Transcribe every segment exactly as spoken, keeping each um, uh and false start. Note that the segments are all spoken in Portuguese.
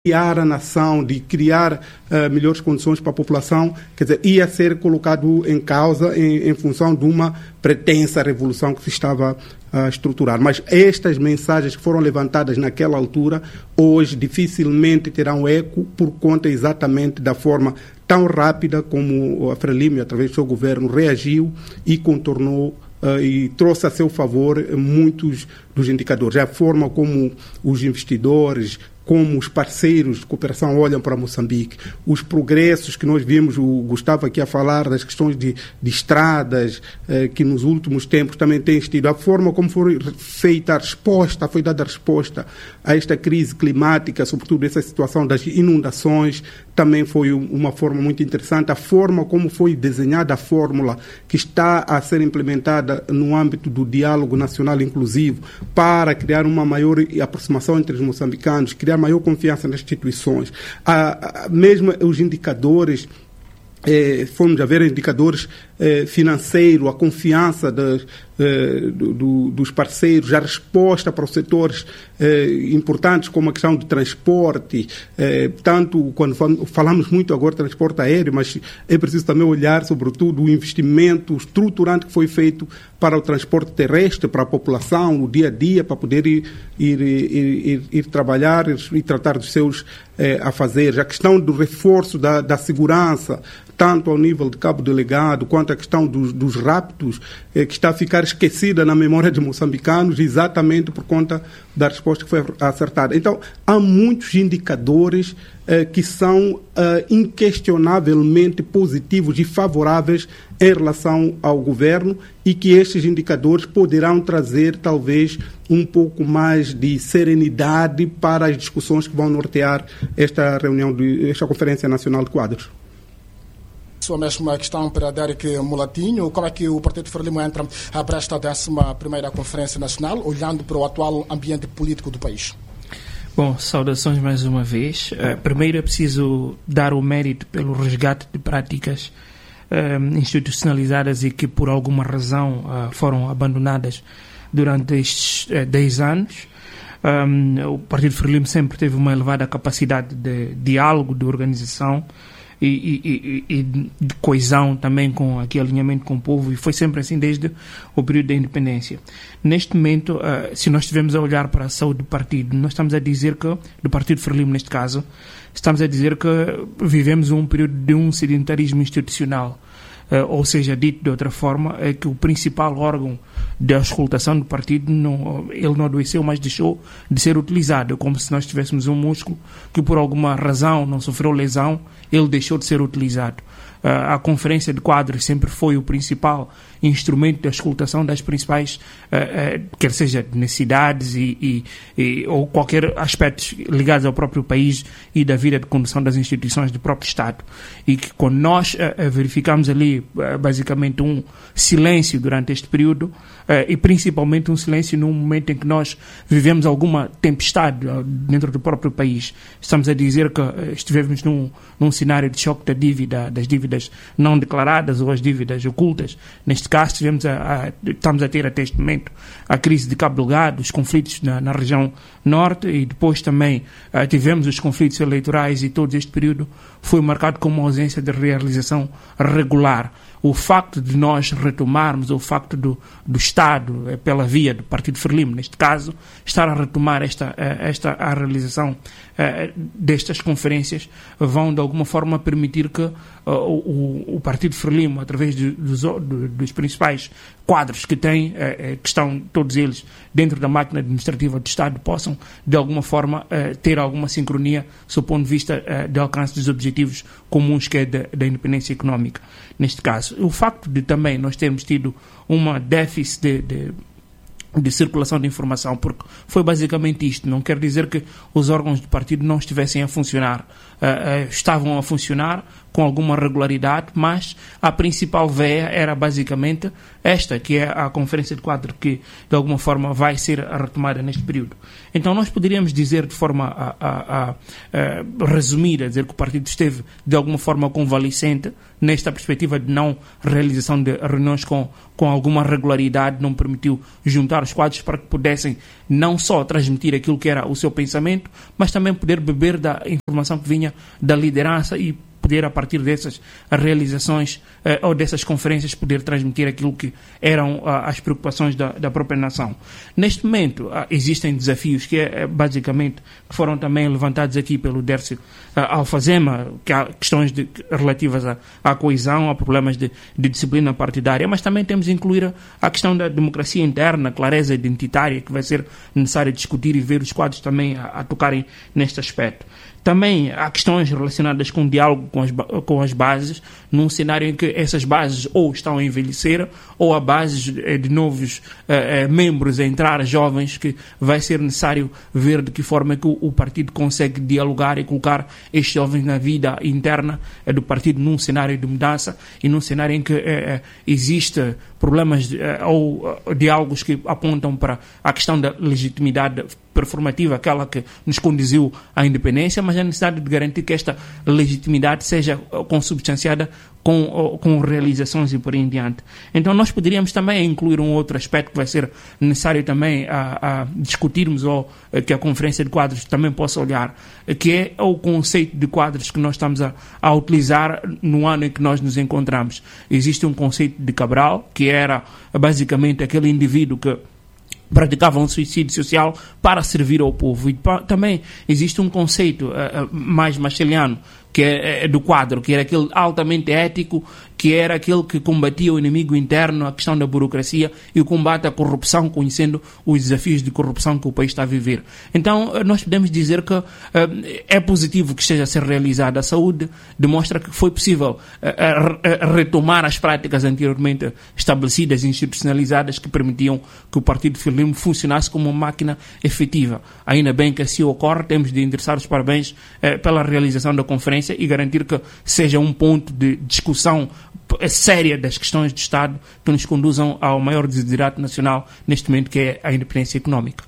criar a nação, de criar uh, melhores condições para a população, quer dizer, ia ser colocado em causa em, em função de uma pretensa revolução que se estava a estruturar. Mas estas mensagens que foram levantadas naquela altura, hoje dificilmente terão eco por conta exatamente da forma tão rápida como a Frelimo, através do seu governo, reagiu e contornou Uh, e trouxe a seu favor muitos dos indicadores. A forma como os investidores, como os parceiros de cooperação olham para Moçambique, os progressos que nós vimos, o Gustavo aqui a falar das questões de, de estradas, eh, que nos últimos tempos também têm tido, a forma como foi feita a resposta, foi dada a resposta a esta crise climática, sobretudo essa situação das inundações, também foi uma forma muito interessante. A forma como foi desenhada a fórmula que está a ser implementada no âmbito do diálogo nacional inclusivo para criar uma maior aproximação entre os moçambicanos, criar maior confiança nas instituições. A, a, mesmo os indicadores, eh, fomos a ver indicadores eh, financeiros, a confiança das, eh, do, do, dos parceiros, a resposta para os setores eh, importantes como a questão do transporte, eh, tanto quando falamos muito agora de transporte aéreo, mas é preciso também olhar sobretudo o investimento estruturante que foi feito para o transporte terrestre, para a população, no dia a dia, para poder ir, ir, ir, ir, ir trabalhar e tratar dos seus eh, afazeres. A questão do reforço da, da segurança, tanto ao nível de Cabo Delegado, quanto a questão dos, dos raptos, eh, que está a ficar esquecida na memória dos moçambicanos, exatamente por conta da resposta que foi acertada. Então, há muitos indicadores eh, que são eh, inquestionavelmente positivos e favoráveis em relação ao governo e que estes indicadores poderão trazer, talvez, um pouco mais de serenidade para as discussões que vão nortear esta reunião, de, esta Conferência Nacional de Quadros. Sua mesma questão para Derek Mulatinho, como é que o Partido Frelimo entra para esta décima primeira Conferência Nacional, olhando para o atual ambiente político do país? Bom, saudações mais uma vez. Uh, primeiro é preciso dar o mérito pelo resgate de práticas uh, institucionalizadas e que por alguma razão uh, foram abandonadas durante estes uh, dez anos. Um, o Partido Frelimo sempre teve uma elevada capacidade de diálogo, de organização e, e, e, e de coesão também, com aqui alinhamento com o povo, e foi sempre assim desde o período da independência. Neste momento, uh, se nós estivermos a olhar para a saúde do partido, nós estamos a dizer que, do Partido Frelimo neste caso, estamos a dizer que vivemos um período de um sedentarismo institucional. Uh, ou seja, dito de outra forma, é que o principal órgão de auscultação do partido, não, ele não adoeceu, mas deixou de ser utilizado, como se nós tivéssemos um músculo que por alguma razão não sofreu lesão, ele deixou de ser utilizado. Uh, a Conferência de Quadros sempre foi o principal instrumento de auscultação das principais, uh, uh, quer seja necessidades e, e, e, ou qualquer aspectos ligados ao próprio país e da vida de condução das instituições do próprio Estado. E que quando nós uh, verificamos ali uh, basicamente um silêncio durante este período, uh, e principalmente um silêncio num momento em que nós vivemos alguma tempestade uh, dentro do próprio país, estamos a dizer que uh, estivemos num, num cenário de choque da dívida, das dívidas não declaradas ou as dívidas ocultas. Neste caso, tivemos a, a, estamos a ter até este momento a crise de Cabo Delgado, os conflitos na, na região norte, e depois também uh, tivemos os conflitos eleitorais, e todo este período foi marcado com uma ausência de realização regular. O facto de nós retomarmos, o facto do, do Estado, pela via do Partido Frelimo, neste caso, estar a retomar esta, esta a realização uh, destas conferências, vão de alguma forma permitir que uh, o, o Partido Frelimo, através de, dos, de, dos principais quadros que tem, uh, que estão todos eles dentro da máquina administrativa do Estado, possam de alguma forma uh, ter alguma sincronia do ponto de vista uh, de alcance dos objetivos comuns, que é da, da independência económica. Neste caso, o facto de também nós termos tido uma déficit de, de, de circulação de informação, porque foi basicamente isto, não quer dizer que os órgãos do partido não estivessem a funcionar, uh, uh, estavam a funcionar com alguma regularidade, mas a principal veia era basicamente esta, que é a conferência de quadro que de alguma forma vai ser retomada neste período. Então nós poderíamos dizer de forma a, a, a, a resumida, dizer que o partido esteve de alguma forma convalescente nesta perspectiva de não realização de reuniões com, com alguma regularidade, não permitiu juntar os quadros para que pudessem não só transmitir aquilo que era o seu pensamento, mas também poder beber da informação que vinha da liderança e poder, a partir dessas realizações eh, ou dessas conferências, poder transmitir aquilo que eram ah, as preocupações da, da própria nação. Neste momento, ah, existem desafios que, eh, basicamente, que foram também levantados aqui pelo Dércio ah, Alfazema, que há questões de, relativas à, à coesão, a problemas de, de disciplina partidária, mas também temos de incluir a, a questão da democracia interna, a clareza identitária, que vai ser necessário discutir e ver os quadros também a, a tocarem neste aspecto. Também há questões relacionadas com o diálogo com as, com as bases, num cenário em que essas bases ou estão a envelhecer, ou há bases de novos eh, membros a entrar, jovens, que vai ser necessário ver de que forma é que o, o partido consegue dialogar e colocar estes jovens na vida interna eh, do partido num cenário de mudança e num cenário em que eh, existe problemas eh, ou uh, diálogos que apontam para a questão da legitimidade performativa, aquela que nos conduziu à independência, mas a necessidade de garantir que esta legitimidade seja uh, consubstanciada com, uh, com realizações e por aí em diante. Então nós poderíamos também incluir um outro aspecto que vai ser necessário também a, a discutirmos, ou uh, que a Conferência de Quadros também possa olhar, uh, que é o conceito de quadros que nós estamos a, a utilizar no ano em que nós nos encontramos. Existe um conceito de Cabral, que era basicamente aquele indivíduo que praticava um suicídio social para servir ao povo. E também existe um conceito uh, mais macheliano, que é, é do quadro, que era aquele altamente ético, que era aquele que combatia o inimigo interno, a questão da burocracia e o combate à corrupção, conhecendo os desafios de corrupção que o país está a viver. Então, nós podemos dizer que uh, é positivo que esteja a ser realizada. A saúde demonstra que foi possível uh, uh, retomar as práticas anteriormente estabelecidas e institucionalizadas que permitiam que o Partido Frelimo funcionasse como uma máquina efetiva. Ainda bem que assim ocorre, temos de endereçar os parabéns uh, pela realização da conferência e garantir que seja um ponto de discussão séria das questões de Estado que nos conduzam ao maior desiderato nacional neste momento, que é a independência económica.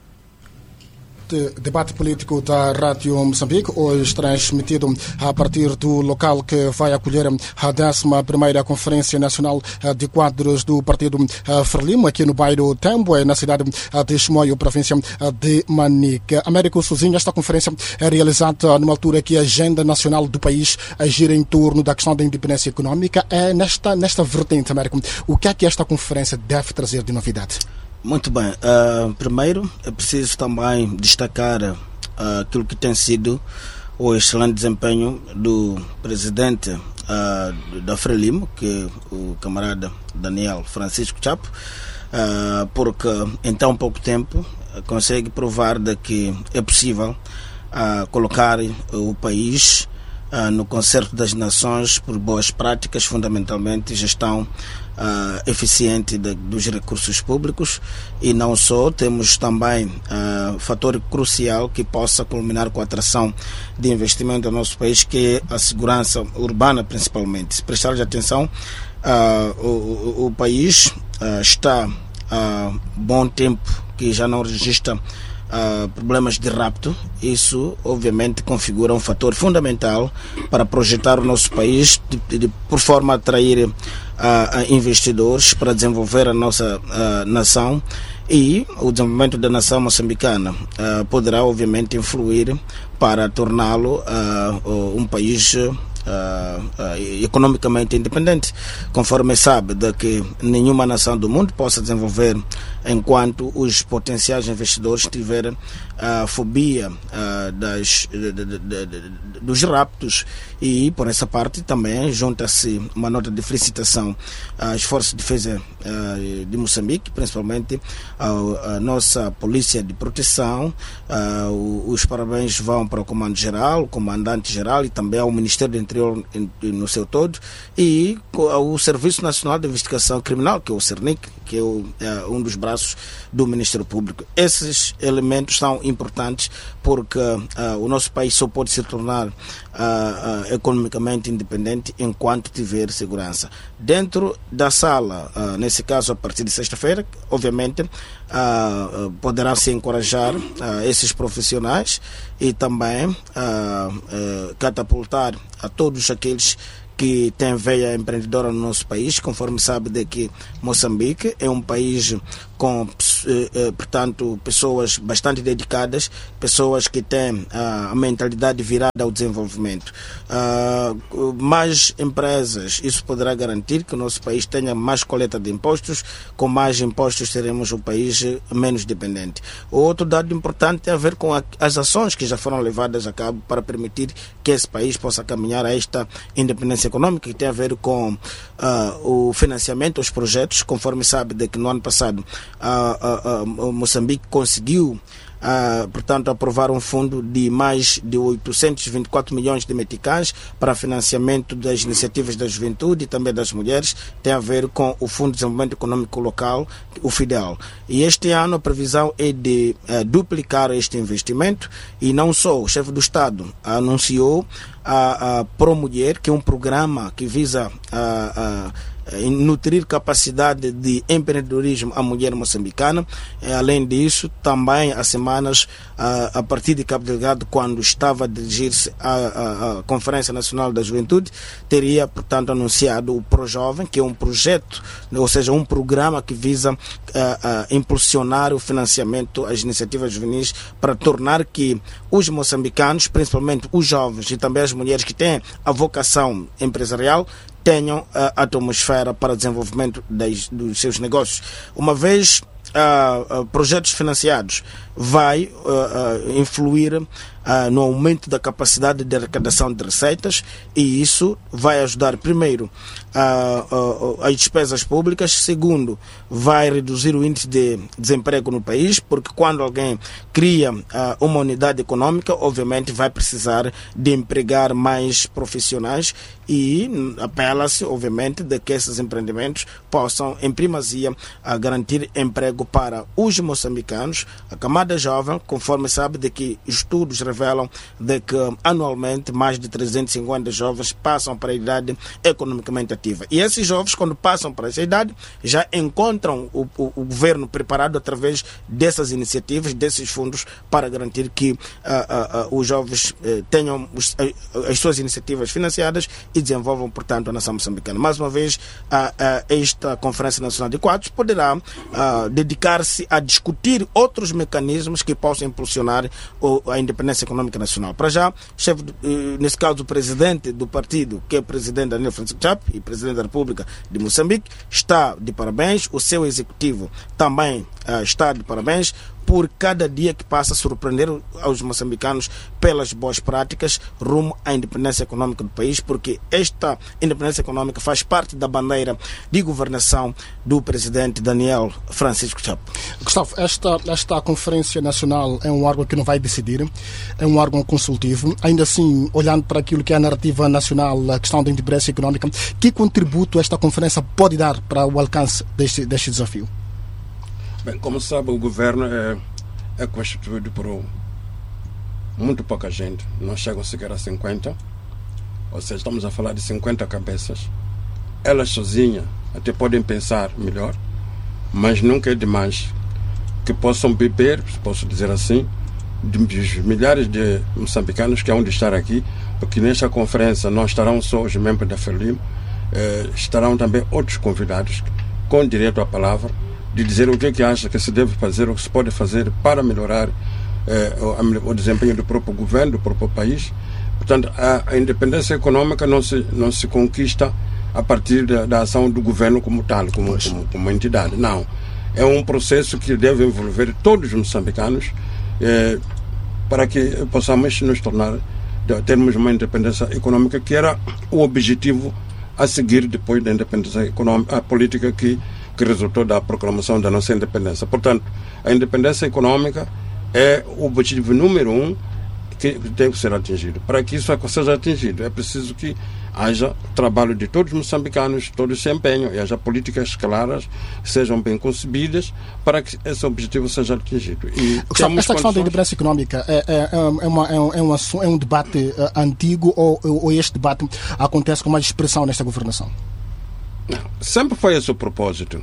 Debate político da Rádio Moçambique, hoje transmitido a partir do local que vai acolher a décima primeira Conferência Nacional de Quadros do Partido Frelimo, aqui no bairro Tembo, na cidade de Chimoio, província de Manique. Américo Sozinho, esta conferência é realizada numa altura que a agenda nacional do país gira em torno da questão da independência económica. É nesta, nesta vertente, Américo, o que é que esta conferência deve trazer de novidade? Muito bem. Uh, primeiro, é preciso também destacar uh, aquilo que tem sido o excelente desempenho do presidente uh, da Frelimo, que é o camarada Daniel Francisco Chapo, uh, porque em tão pouco tempo uh, consegue provar de que é possível uh, colocar o país uh, no concerto das nações por boas práticas, fundamentalmente gestão Uh, eficiente de, dos recursos públicos, e não só, temos também uh, fator crucial que possa culminar com a atração de investimento no nosso país, que é a segurança urbana, principalmente. Se prestar atenção, uh, o, o país uh, está há uh, bom tempo que já não registra Uh, problemas de rapto. Isso obviamente configura um fator fundamental para projetar o nosso país de, de, por forma a atrair uh, investidores para desenvolver a nossa uh, nação, e o desenvolvimento da nação moçambicana uh, poderá obviamente influir para torná-lo uh, um país Uh, uh, economicamente independente, conforme sabe de que nenhuma nação do mundo possa desenvolver enquanto os potenciais investidores tiverem a fobia uh, das, de, de, de, de, dos raptos. E por essa parte também junta-se uma nota de felicitação às Forças de Defesa uh, de Moçambique, principalmente a, a nossa Polícia de Proteção. Uh, os parabéns vão para o Comando-Geral, o Comandante-Geral, e também ao Ministério da interior no seu todo, e o Serviço Nacional de Investigação Criminal, que é o CERNIC, que é, o, é um dos braços do Ministério Público. Esses elementos são importantes porque uh, o nosso país só pode se tornar uh, uh, economicamente independente enquanto tiver segurança. Dentro da sala, uh, nesse caso a partir de sexta-feira, obviamente uh, uh, poderá se encorajar uh, esses profissionais e também uh, uh, catapultar a todos aqueles que tem veia empreendedora no nosso país. Conforme sabe de que Moçambique é um país com, eh, portanto, pessoas bastante dedicadas, pessoas que têm ah, a mentalidade virada ao desenvolvimento. Ah, mais empresas, isso poderá garantir que o nosso país tenha mais coleta de impostos. Com mais impostos teremos um país menos dependente. O outro dado importante tem a ver com a, as ações que já foram levadas a cabo para permitir que esse país possa caminhar a esta independência econômica, que tem a ver com uh, o financiamento aos projetos. Conforme sabe de que no ano passado uh, uh, uh, Moçambique conseguiu Uh, portanto, aprovar um fundo de mais de oitocentos e vinte e quatro milhões de meticais para financiamento das iniciativas da juventude e também das mulheres. Tem a ver com o Fundo de Desenvolvimento Econômico Local, o FIDEL. E este ano a previsão é de uh, duplicar este investimento, e não só, o chefe do Estado anunciou a, a ProMulher, que é um programa que visa a, a em nutrir capacidade de empreendedorismo à mulher moçambicana. Além disso, também há semanas, a partir de Cabo Delgado, quando estava a dirigir-se à, à Conferência Nacional da Juventude, teria, portanto, anunciado o ProJovem, que é um projeto, ou seja, um programa que visa a, a impulsionar o financiamento às iniciativas juvenis para tornar que os moçambicanos, principalmente os jovens e também as mulheres que têm a vocação empresarial, tenham a atmosfera para desenvolvimento das, dos seus negócios. Uma vez uh, uh, projetos financiados, vai uh, uh, influir uh, no aumento da capacidade de arrecadação de receitas, e isso vai ajudar, primeiro, uh, uh, as despesas públicas, segundo, vai reduzir o índice de desemprego no país, porque quando alguém cria uh, uma unidade econômica, obviamente vai precisar de empregar mais profissionais, e apela-se, obviamente, de que esses empreendimentos possam, em primazia, uh, garantir emprego para os moçambicanos, a camada jovem, conforme sabe de que estudos revelam de que anualmente mais de trezentos e cinquenta jovens passam para a idade economicamente ativa. E esses jovens, quando passam para essa idade, já encontram o, o, o governo preparado através dessas iniciativas, desses fundos, para garantir que uh, uh, uh, os jovens uh, tenham os, uh, as suas iniciativas financiadas e desenvolvam, portanto, a nação moçambicana. Mais uma vez, uh, uh, esta Conferência Nacional de Quadros poderá uh, dedicar-se a discutir outros mecanismos que possam impulsionar o, a independência econômica nacional. Para já, chefe, uh, nesse caso, o presidente do partido, que é o presidente Daniel Francisco Chapo e presidente da República de Moçambique, está de parabéns. O seu executivo também uh, está de parabéns por cada dia que passa a surpreender aos moçambicanos pelas boas práticas rumo à independência econômica do país, porque esta independência econômica faz parte da bandeira de governação do presidente Daniel Francisco Chapo. Gustavo, esta, esta Conferência Nacional é um órgão que não vai decidir, é um órgão consultivo. Ainda assim, olhando para aquilo que é a narrativa nacional, a questão da independência econômica, que contributo esta conferência pode dar para o alcance deste, deste desafio? Bem, como sabe, o governo é, é constituído por muito pouca gente, não chegam sequer a cinquenta, ou seja, estamos a falar de cinquenta cabeças. Elas sozinhas até podem pensar melhor, mas nunca é demais que possam beber, posso dizer assim, dos milhares de moçambicanos que hão de estar aqui, porque nesta conferência não estarão só os membros da FRELIM, eh, estarão também outros convidados com direito à palavra, de dizer o que é que acha que se deve fazer, o que se pode fazer para melhorar eh, o, o desempenho do próprio governo, do próprio país. Portanto, a, a independência econômica não se, não se conquista a partir da, da ação do governo como tal, como, como, como entidade. Não. É um processo que deve envolver todos os moçambicanos eh, para que possamos nos tornar, termos uma independência econômica, que era o objetivo a seguir depois da independência econômica, a política que que resultou da proclamação da nossa independência. Portanto, a independência econômica é o objetivo número um que tem que ser atingido. Para que isso seja atingido, é preciso que haja trabalho de todos os moçambicanos, todos se empenham, e haja políticas claras, sejam bem concebidas, para que esse objetivo seja atingido. E esta questão condições... da independência económica é, é, é, uma, é, um, é, um, é um debate uh, antigo ou, ou este debate acontece com mais expressão nesta governação? Não, sempre foi esse o propósito.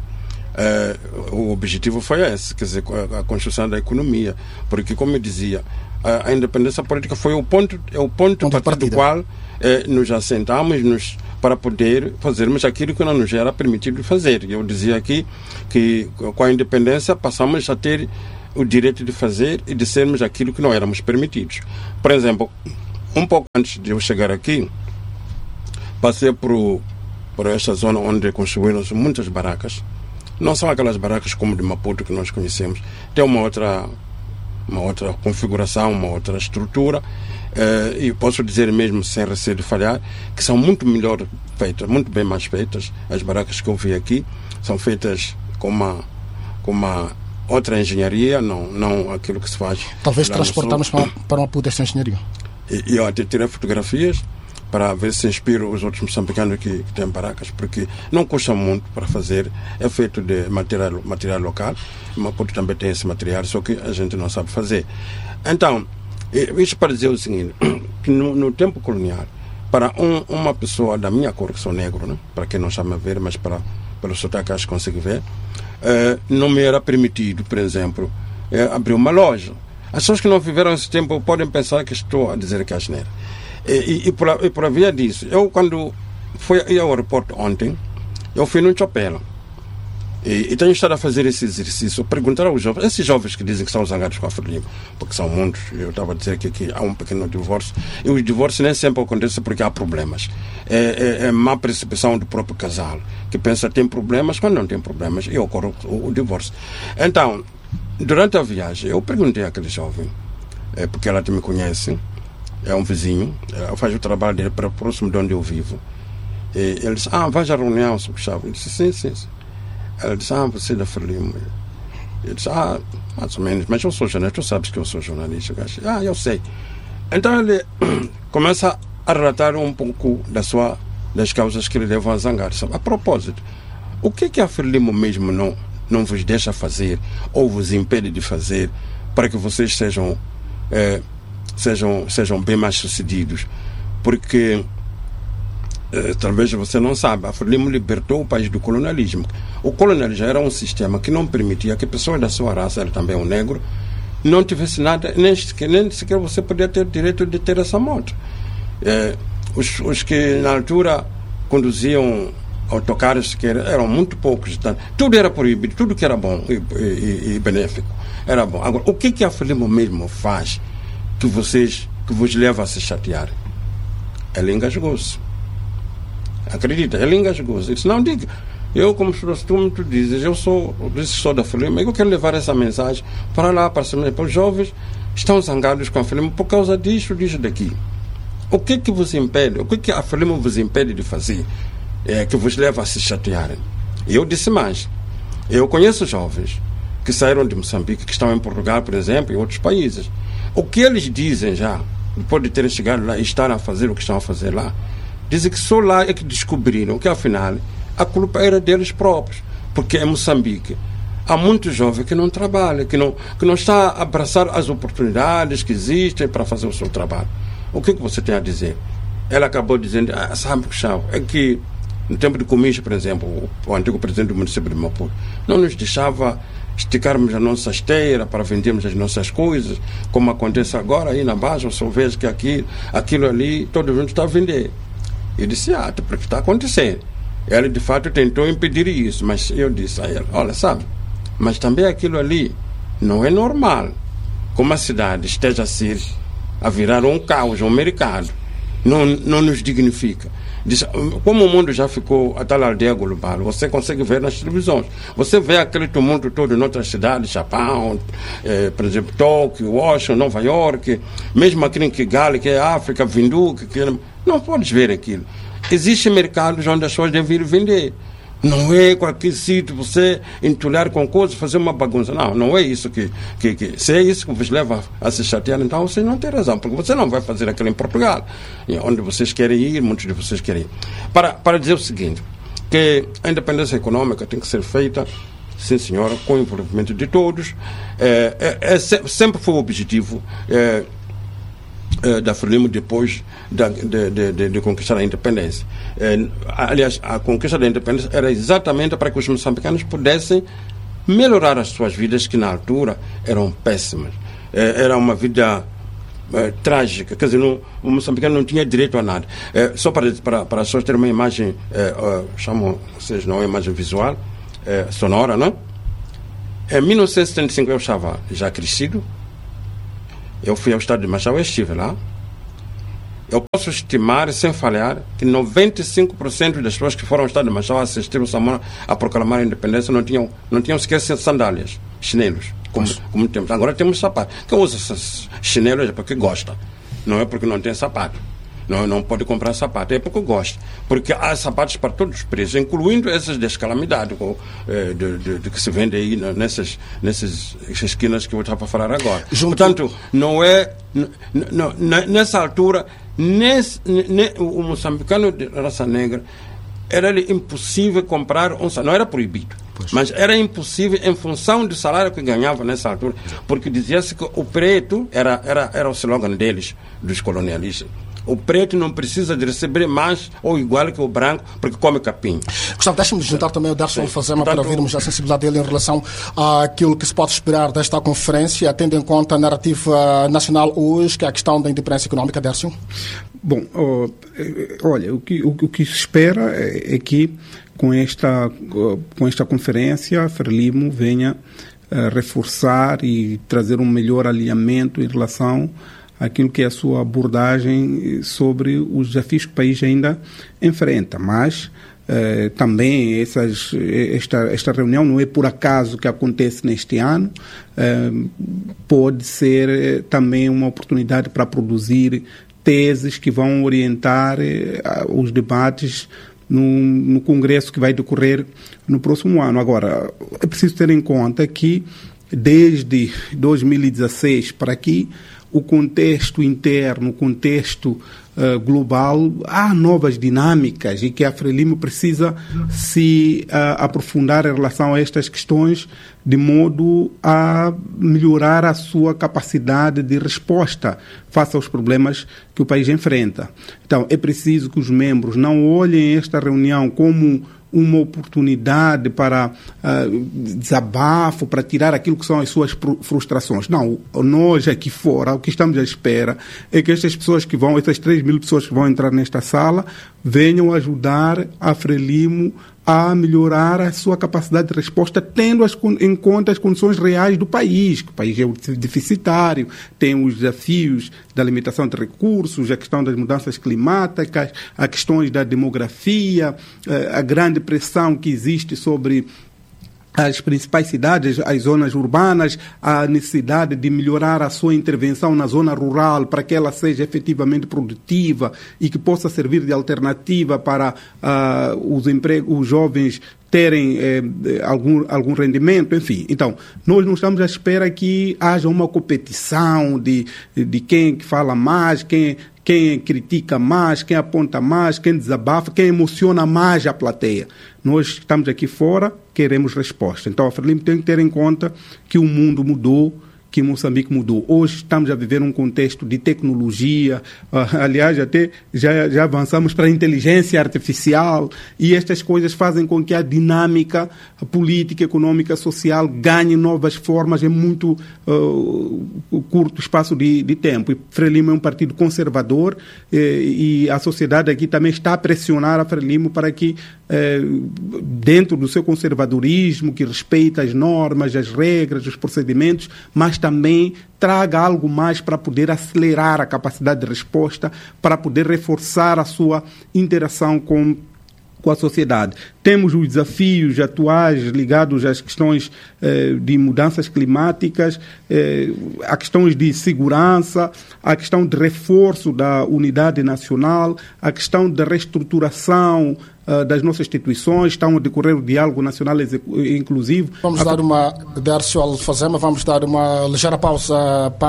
Uh, o objetivo foi esse, quer dizer, a, a construção da economia, porque, como eu dizia, a, a independência política foi o ponto, é o ponto, ponto a partir do qual eh, nos assentamos nos, para poder fazermos aquilo que não nos era permitido fazer. Eu dizia aqui que com a independência passamos a ter o direito de fazer e de sermos aquilo que não éramos permitidos. Por exemplo, um pouco antes de eu chegar aqui, passei por, por esta zona onde construíram-se muitas barracas. Não são aquelas barracas como de Maputo que nós conhecemos. Tem uma outra, uma outra configuração, uma outra estrutura. Uh, e posso dizer mesmo, sem receio de falhar, que são muito melhor feitas, muito bem mais feitas. As barracas que eu vi aqui são feitas com uma, com uma outra engenharia, não, não aquilo que se faz. Talvez transportarmos para, para Maputo esta engenharia. E, e eu até tirei fotografias para ver se inspiro os outros moçambicanos que, que têm barracas, porque não custa muito para fazer, é feito de material, material local. Maputo também tem esse material, só que a gente não sabe fazer. Então, isso para dizer o seguinte, que no, no tempo colonial, para um, uma pessoa da minha cor, que sou negro, né? Para quem não sabe ver, mas para, pelo sotaque acho que consegue ver, eh, não me era permitido, por exemplo, eh, abrir uma loja. As pessoas que não viveram esse tempo podem pensar que estou a dizer que é asneira. E, e, e, por, e por via disso, eu quando fui ao aeroporto ontem, eu fui num Chopela. E, e tenho estado a fazer esse exercício, perguntar aos jovens, esses jovens que dizem que são zangados com a Frelimo, porque são muitos, eu estava a dizer que aqui há um pequeno divórcio, e o divórcio nem sempre acontece porque há problemas. É, é, é má percepção do próprio casal, que pensa que tem problemas quando não tem problemas, e ocorre o, o divórcio. Então, durante a viagem, eu perguntei àquele jovem, é, porque ela me conhece, é um vizinho, é, faz o trabalho dele para próximo de onde eu vivo. E ele disse, ah, vai à reunião, seu Gustavo. Eu disse, sim, sim, sim. Ela disse, ah, você é da Frelimo. Eu disse, ah, mais ou menos, mas eu sou jornalista, tu sabes que eu sou jornalista. Eu disse, ah, eu sei. Então ele começa a relatar um pouco da sua, das causas que lhe levam a zangar. A propósito, o que é que a Frelimo mesmo não, não vos deixa fazer ou vos impede de fazer para que vocês sejam, eh, sejam, sejam bem mais sucedidos? Porque Eh, talvez você não saiba, a Frelimo libertou o país do colonialismo. O colonialismo era um sistema que não permitia que pessoas da sua raça, ele também é um negro, não tivesse nada, nem sequer, nem sequer você podia ter direito de ter essa moto. Eh, os, os que na altura conduziam autocarros que eram muito poucos, então, tudo era proibido, tudo que era bom e, e, e benéfico era bom. Agora, o que que a Frelimo mesmo faz que vocês, que vos leva a se chatear? Ela engasgou-se. Acredita, ele engasgou-se. Disse, não, diga, eu como tu, tu dizes, eu sou, eu sou da Frelimo, eu quero levar essa mensagem para lá, para, para os jovens estão zangados com a Frelimo por causa disso, disso daqui. O que que vos impede, o que que a Frelimo vos impede de fazer, é, que vos leva a se chatearem? E eu disse mais, eu conheço jovens que saíram de Moçambique, que estão em Portugal, por exemplo, e outros países. O que eles dizem já, depois de terem chegado lá e estarem a fazer o que estão a fazer lá, dizem que só lá é que descobriram que, afinal, a culpa era deles próprios. Porque em Moçambique há muitos jovens que não trabalham, que não, que não estão a abraçar as oportunidades que existem para fazer o seu trabalho. O que, que você tem a dizer? Ela acabou dizendo, ah, sabe, Gustavo, é que no tempo de Comício, por exemplo, o, o antigo presidente do município de Maputo não nos deixava esticarmos a nossa esteira para vendermos as nossas coisas, como acontece agora aí na base, eu só vejo que aqui, aquilo ali, todo mundo está a vender. Eu disse, ah, porque está acontecendo. Ela, de fato, tentou impedir isso, mas eu disse a ela, olha, sabe, mas também aquilo ali não é normal. Como a cidade esteja a ser, a virar um caos, um mercado, não, não nos dignifica. Disse, como o mundo já ficou a tal aldeia global, você consegue ver nas televisões. Você vê aquele tumulto todo em outras cidades, Japão, eh, por exemplo, Tóquio, Washington, Nova York, mesmo aqui em Kigali, que é África, Vinduque, que é... não podes ver aquilo. Existem mercados onde as pessoas devem ir vender. Não é qualquer sítio você entulhar com coisas, fazer uma bagunça. Não, não é isso que, que, que... Se é isso que vos leva a se chatear, então vocês não têm razão, porque você não vai fazer aquilo em Portugal, onde vocês querem ir, muitos de vocês querem ir. Para, para dizer o seguinte, que a independência econômica tem que ser feita, sim senhora, com o envolvimento de todos. É, é, é, sempre foi o objetivo é, é, da Frelimo depois da, de, de, de, de conquistar a independência. É, aliás, a conquista da independência era exatamente para que os moçambicanos pudessem melhorar as suas vidas, que na altura eram péssimas. É, era uma vida é, trágica, quer dizer, não, o moçambicano não tinha direito a nada. É, só para, para, para as pessoas terem uma imagem, é, é, chamam, vocês não é uma imagem visual, é, sonora, não? Em mil novecentos e setenta e cinco eu estava já crescido, eu fui ao estado de Machau, eu estive lá. Eu posso estimar, sem falhar, que noventa e cinco por cento das pessoas que foram ao estado de Machau assistir o Samora a proclamar a independência não tinham, não tinham sequer sandálias, chinelos, como, como temos. Agora temos sapatos. Quem usa esses chinelos é porque gosta, não é porque não tem sapato. Não, não pode comprar sapato, é porque gosta. Porque há sapatos para todos os preços, incluindo essas das calamidades de, de, de, de que se vende aí nessas, nessas esquinas que eu estava a falar agora. Junto... Portanto, não é... Não, nessa altura, nesse, ne, o moçambicano de raça negra, era impossível comprar um salário. Não era proibido, pois. Mas era impossível em função do salário que ganhava nessa altura. Porque dizia-se que o preto era, era, era o slogan deles, dos colonialistas. O preto não precisa de receber mais ou igual que o branco, porque come capim. Gustavo, deixa-me juntar também o Darson Alfazema para vermos a sensibilidade dele em relação àquilo que se pode esperar desta conferência, tendo em conta a narrativa nacional hoje, que é a questão da independência económica, Darson. Bom, oh, olha, o que, o, o que se espera é, é que com esta, com esta conferência a Frelimo venha uh, reforçar e trazer um melhor alinhamento em relação aquilo que é a sua abordagem sobre os desafios que o país ainda enfrenta. Mas eh, também essas, esta, esta reunião não é por acaso que acontece neste ano, eh, pode ser eh, também uma oportunidade para produzir teses que vão orientar eh, os debates no, no Congresso que vai decorrer no próximo ano. Agora, é preciso ter em conta que desde dois mil e dezesseis para aqui, o contexto interno, o contexto uh, global, há novas dinâmicas e que a Frelimo precisa se uh, aprofundar em relação a estas questões de modo a melhorar a sua capacidade de resposta face aos problemas que o país enfrenta. Então, é preciso que os membros não olhem esta reunião como uma oportunidade para uh, desabafo, para tirar aquilo que são as suas frustrações. Não, nós aqui fora, o que estamos à espera é que estas pessoas que vão, essas três mil pessoas que vão entrar nesta sala, venham ajudar a Frelimo a melhorar a sua capacidade de resposta, tendo as, em conta as condições reais do país, que o país é deficitário, tem os desafios da limitação de recursos, a questão das mudanças climáticas, as questões da demografia, a grande pressão que existe sobre as principais cidades, as zonas urbanas, a necessidade de melhorar a sua intervenção na zona rural para que ela seja efetivamente produtiva e que possa servir de alternativa para uh, os, empregos, os jovens terem eh, algum, algum rendimento, enfim. Então, nós não estamos à espera que haja uma competição de, de quem fala mais, quem, quem critica mais, quem aponta mais, quem desabafa, quem emociona mais a plateia. Nós estamos aqui fora, queremos resposta. Então, a Frelimo tem que ter em conta que o mundo mudou, que Moçambique mudou. Hoje estamos a viver um contexto de tecnologia, uh, aliás, até já, já avançamos para a inteligência artificial, e estas coisas fazem com que a dinâmica política, econômica, social ganhe novas formas em muito uh, curto espaço de, de tempo. E Frelimo é um partido conservador eh, e a sociedade aqui também está a pressionar a Frelimo para que, eh, dentro do seu conservadorismo, que respeita as normas, as regras, os procedimentos, mas também traga algo mais para poder acelerar a capacidade de resposta, para poder reforçar a sua interação com, com a sociedade. Temos os desafios atuais ligados às questões eh, de mudanças climáticas, eh, a questões de segurança, a questão de reforço da unidade nacional, a questão de reestruturação uh, das nossas instituições, estão a decorrer o diálogo nacional inclusivo. Vamos a... dar uma, Dércio Alfazema, vamos dar uma ligeira pausa para